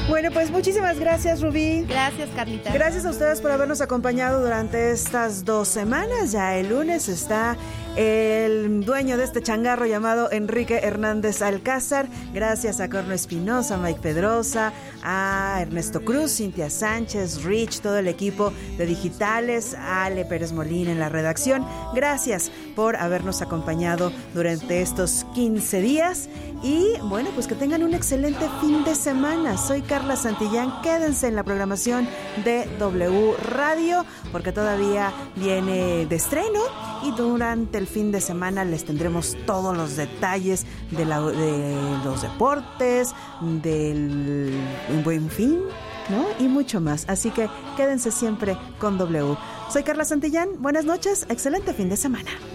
Bueno, pues muchísimas gracias, Rubí. Gracias, Carlita. Gracias a ustedes por habernos acompañado durante estas 2 semanas. Ya el lunes está el dueño de este changarro llamado Enrique Hernández Alcázar. Gracias a Corno Espinosa, Mike Pedrosa, a Ernesto Cruz, Cintia Sánchez, Rich, todo el equipo de Digitales, a Ale Pérez Molina en la redacción. Gracias por habernos acompañado durante estos 15 días. Y bueno, pues que tengan un excelente fin de semana. Soy Carla Santillán. Quédense en la programación de W Radio porque todavía viene de estreno y durante el fin de semana les tendremos todos los detalles de los deportes, del Buen Fin, ¿no? Y mucho más. Así que quédense siempre con W. Soy Carla Santillán. Buenas noches. Excelente fin de semana.